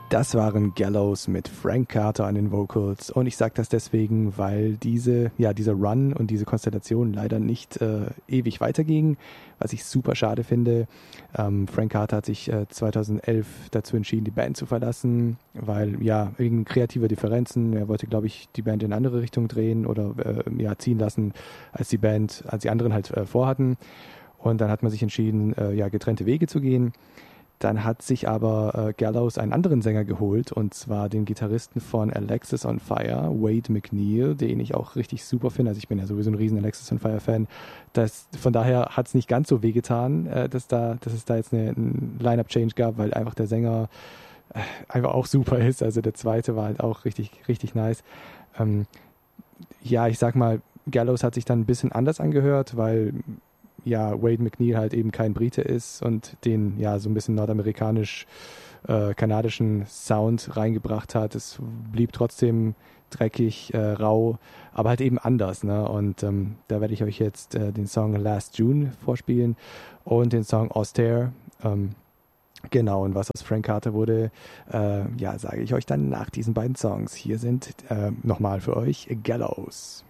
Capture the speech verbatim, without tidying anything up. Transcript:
Das waren Gallows mit Frank Carter an den Vocals und ich sage das deswegen, weil diese, ja, dieser Run und diese Konstellation leider nicht äh, ewig weiterging, was ich super schade finde. Ähm, Frank Carter hat sich äh, zweitausendelf dazu entschieden, die Band zu verlassen, weil ja, wegen kreativer Differenzen, er wollte, glaube ich, die Band in eine andere Richtung drehen oder äh, ja, ziehen lassen, als die Band, als die anderen halt äh, vorhatten. Und dann hat man sich entschieden, äh, ja, getrennte Wege zu gehen. Dann hat sich aber äh, Gallows einen anderen Sänger geholt, und zwar den Gitarristen von Alexis on Fire, Wade McNeil, den ich auch richtig super finde. Also ich bin ja sowieso ein riesen Alexis on Fire Fan. Das, von daher hat es nicht ganz so wehgetan, äh, dass, da, dass es da jetzt eine, einen Line-Up-Change gab, weil einfach der Sänger äh, einfach auch super ist. Also der zweite war halt auch richtig, richtig nice. Ähm, ja, ich sag mal, Gallows hat sich dann ein bisschen anders angehört, weil ja, Wade McNeil halt eben kein Brite ist und den ja so ein bisschen nordamerikanisch-kanadischen äh, Sound reingebracht hat. Es blieb trotzdem dreckig, äh, rau, aber halt eben anders, ne? Und ähm, da werde ich euch jetzt äh, den Song Last June vorspielen und den Song Austere. Ähm, genau, und was aus Frank Carter wurde, äh, ja, sage ich euch dann nach diesen beiden Songs. Hier sind äh, nochmal für euch Gallows.